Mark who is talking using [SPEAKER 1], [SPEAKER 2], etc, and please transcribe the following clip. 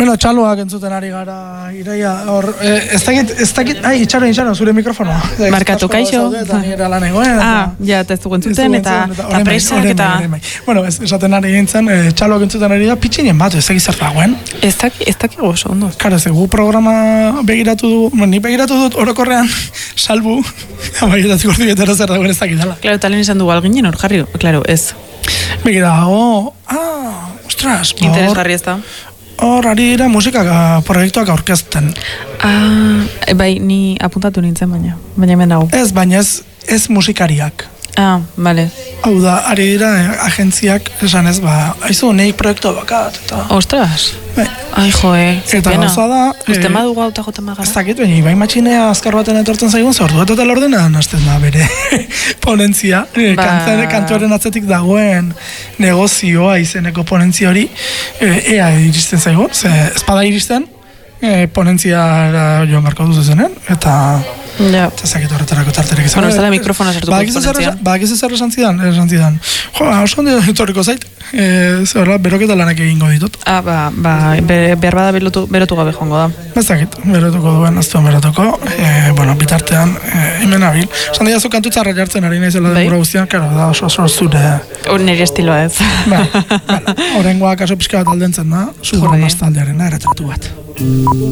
[SPEAKER 1] Bueno, txaloak entzuten ari gara, Iraia, hor, ez dakit, itxaron, zure mikrofonoa.
[SPEAKER 2] Markatu, kaixo.
[SPEAKER 1] Eta nire lan egoen.
[SPEAKER 2] Ja, eta ez dugu entzuten, eta presak, eta...
[SPEAKER 1] Bueno, esaten ari gintzen, txaloak entzuten ari da, pitxinen bat, ez dakit zer dagoen.
[SPEAKER 2] Ez dakit oso, ondo.
[SPEAKER 1] Karo, ez dugu programa begiratu du, ni begiratu dut orokorrean, salbu, begiratu gortu betera zer dagoen ez dakit dela.
[SPEAKER 2] Claro, talen izan dugu alginen hor jarri, claro, ez.
[SPEAKER 1] Begira, ostras,
[SPEAKER 2] interesgarri ez da.
[SPEAKER 1] Hor, ari dira musikak proiektuak aurkezten.
[SPEAKER 2] Bai, ni apuntatu nintzen baina hemen dago.
[SPEAKER 1] Ez, baina ez musikariak.
[SPEAKER 2] Bale.
[SPEAKER 1] Hau da, ari dira agentziak esan ez, haizu, neik proiektu bakat, eta...
[SPEAKER 2] Ostras!
[SPEAKER 1] Bai.
[SPEAKER 2] Ai, joe,
[SPEAKER 1] eta gauza da...
[SPEAKER 2] Uste madugu auta jota magara?
[SPEAKER 1] Ez dakit, baina Ibai Matxinea azkar baten etortzen zaigun, zordu eta lordena nazten da bere ponentzia. Kantuaren atzetik dagoen negozioa izeneko ponentzia hori, ea iristen zaigun, espada iristen, ponentziara joan garko duzuzenen, eta...
[SPEAKER 2] Ja.
[SPEAKER 1] Eta zakit horretarako tarterek izan.
[SPEAKER 2] Bueno, ez dela mikrofona sartuko ponentzia.
[SPEAKER 1] Bakizu zer esan zidan. Jo, oso ondo etorriko zait, zerra, beroketa lanak egingo ditut.
[SPEAKER 2] Behar bada berotu gabe joango da.
[SPEAKER 1] Ez dakit, berotuko duen, aztuen berotuko. Bueno, bitartean, hemen abil. Esan dira zu kantu txarra jartzen ari naizela denbora guztian, karo, da oso zure...
[SPEAKER 2] Nire estiloa ez.
[SPEAKER 1] Horrengoa kaso pixka bat aldentzen da, zurra nastaldearen eretratu bat.